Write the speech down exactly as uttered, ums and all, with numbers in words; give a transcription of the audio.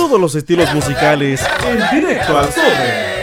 todos los estilos musicales en directo al Sobre.